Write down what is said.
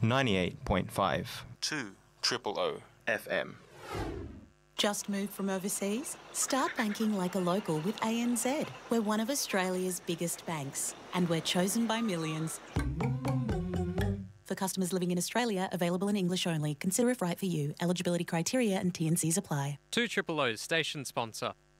98.5. 2 Triple O FM. Just moved from overseas? Start banking like a local with ANZ. We're one of Australia's biggest banks, and we're chosen by millions. For customers living in Australia, available in English only. Consider if right for you. Eligibility criteria and T&Cs apply. 2 Triple O's station sponsor.